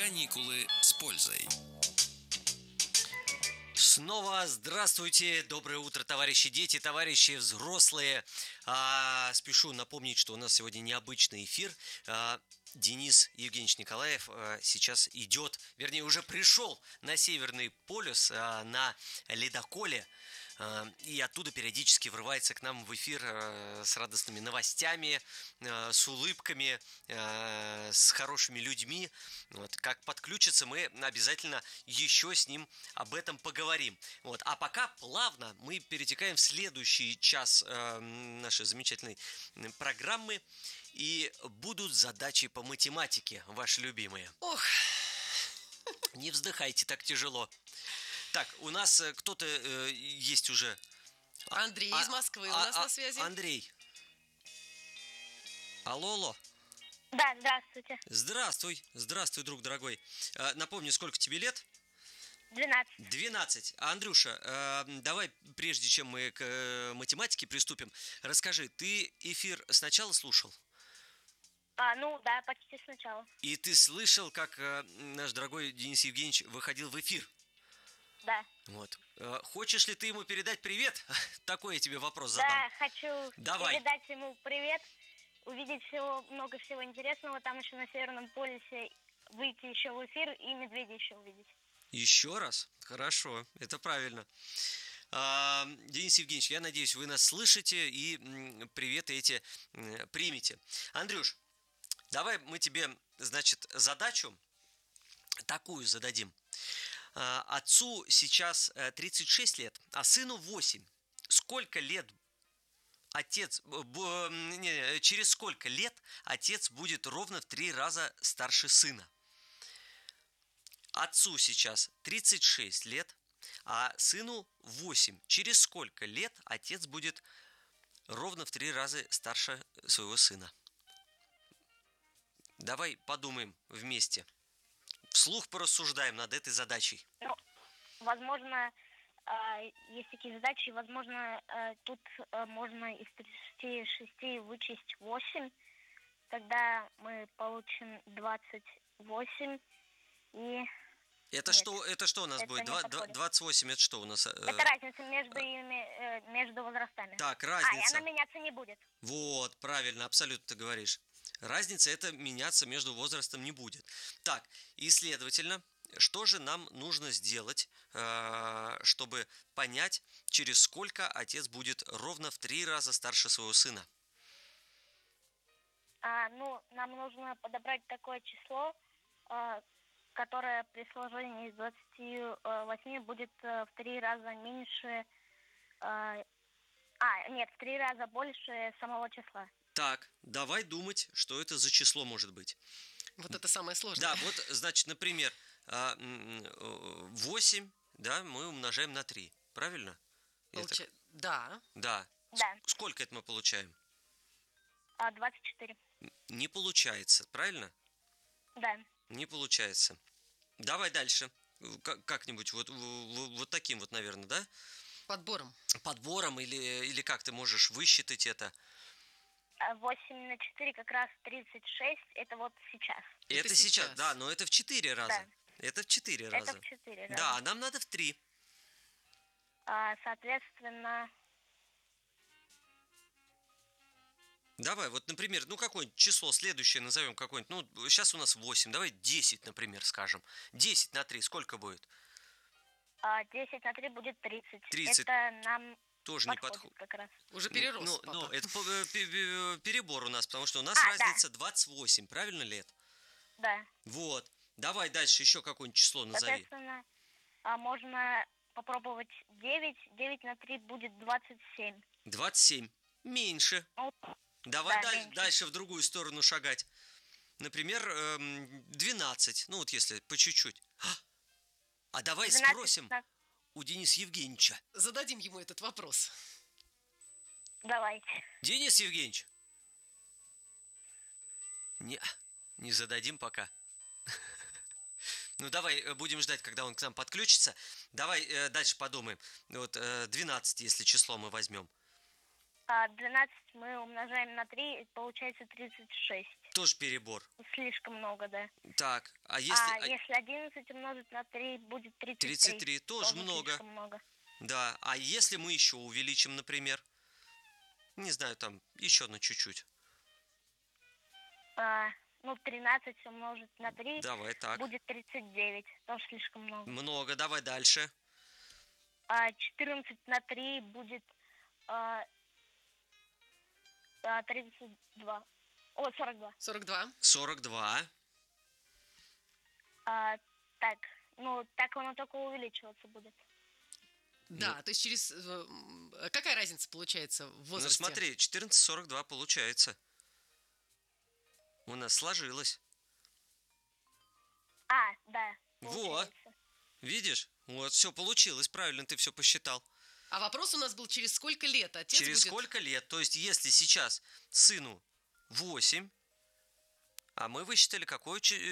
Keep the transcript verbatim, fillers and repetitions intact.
Каникулы с пользой. Снова здравствуйте, доброе утро, товарищи дети, товарищи взрослые. А, спешу напомнить, что у нас сегодня необычный эфир. А, Денис Евгеньевич Николаев а, сейчас идет, вернее уже пришел на Северный полюс а, на ледоколе. И оттуда периодически врывается к нам в эфир с радостными новостями, с улыбками, с хорошими людьми. Вот. Как подключится, мы обязательно еще с ним об этом поговорим. Вот. А пока плавно мы перетекаем в следующий час нашей замечательной программы. И будут задачи по математике, ваши любимые. Ох! Не вздыхайте так тяжело. Так, у нас кто-то э, есть уже. Андрей а, из Москвы а, у нас а, на связи. Андрей. Алло, алло. Да, здравствуйте. Здравствуй, здравствуй, друг дорогой. Э, напомни, сколько тебе лет? Двенадцать. Двенадцать. А, Андрюша, э, давай, прежде чем мы к э, математике приступим, расскажи, ты эфир сначала слушал? А, ну да, почти сначала. И ты слышал, как э, наш дорогой Денис Евгеньевич выходил в эфир? Да. Вот. Хочешь ли ты ему передать привет? Такой я тебе вопрос задам. Да, хочу Давай. передать ему привет, увидеть всего, много всего интересного. Там еще на Северном полюсе выйти еще в эфир и медведя еще увидеть. Еще раз? Хорошо, это правильно. А, Денис Евгеньевич, я надеюсь, вы нас слышите и приветы эти примете. Андрюш, давай мы тебе, значит, задачу такую зададим. Отцу сейчас тридцать шесть лет, а сыну восемь. Сколько лет отец, не, через сколько лет отец будет ровно в три раза старше сына? Отцу сейчас тридцать шесть лет, а сыну восемь. Через сколько лет отец будет ровно в три раза старше своего сына? Давай подумаем вместе. Вслух порассуждаем над этой задачей. Ну, возможно, есть такие задачи, возможно, тут можно из тридцати шести вычесть восемь, тогда мы получим двадцать восемь и... Это, Нет, что, это что у нас будет? двадцать восемь, это что у нас? Это разница между ими, между возрастами. Так, разница. А, и она меняться не будет. Вот, правильно, абсолютно ты говоришь. Разница это меняться между возрастом не будет. Так, и следовательно, что же нам нужно сделать, чтобы понять, через сколько отец будет ровно в три раза старше своего сына? А, ну, нам нужно подобрать такое число, которое при сложении из двадцати восьми будет в три раза меньше, а, нет, в три раза больше самого числа. Так, давай думать, что это за число может быть. Вот это самое сложное. Да, вот, значит, например, восемь, да, мы умножаем на три, правильно? Получа... Это... Да. Да. Да. Сколько это мы получаем? двадцать четыре. Не получается, правильно? Да. Не получается. Давай дальше. Как-нибудь вот, вот таким вот, наверное, да? Подбором. Подбором или, или как ты можешь высчитать это? восемь на четыре как раз тридцать шесть, это вот сейчас. Это, это сейчас. сейчас, да, но это в четыре раза. Да. Это в четыре это раза. в четыре раза. Да, а нам надо в три. А, соответственно... Давай, вот, например, ну какое-нибудь число следующее назовем какое-нибудь. Ну, сейчас у нас восемь, давай десять, например, скажем. десять на три сколько будет? А, десять на три будет тридцать. тридцать. Это нам... Тоже подходит не подходит. Как раз. Уже перерос. Ну, папа. ну, это перебор у нас, потому что у нас а, разница да. двадцать восемь, правильно лет? Да. Вот. Давай дальше еще какое-нибудь число назови. Соответственно, а, можно попробовать девять. девять на три будет двадцать семь. двадцать семь. Меньше. Ну, Давай да, даль- меньше. дальше в другую сторону шагать. Например, эм, двенадцать. Ну, вот если по чуть-чуть. А давай спросим на... у Дениса Евгеньевича. Зададим ему этот вопрос. Давайте. Денис Евгеньевич. Не, не зададим пока. Ну, давай будем ждать, когда он к нам подключится. Давай э, дальше подумаем. Вот э, двенадцать, если число мы возьмем. двенадцать мы умножаем на три, получается тридцать шесть. Тоже перебор. Слишком много, да. Так, а если... А а- если одиннадцать умножить на три, будет тридцать три. тридцать три тоже много. слишком много. Да, а если мы еще увеличим, например, не знаю, там, еще на чуть-чуть. А, ну, тринадцать умножить на три Давай так. будет тридцать девять. Тоже слишком много. Много, давай дальше. А четырнадцать на три будет а, а, тридцать два. О, сорок два. сорок два. сорок два. А, так, ну, так оно только увеличиваться будет. Да, то есть через... э, м, Какая разница получается в Ну возрасте? смотри, четырнадцать сорок два получается. У нас сложилось. А, да. Вот. получается. Видишь? Вот, все получилось, правильно ты все посчитал. А вопрос у нас был, через сколько лет отец Через будет... сколько лет? То есть, если сейчас сыну восемь, а мы высчитали, какое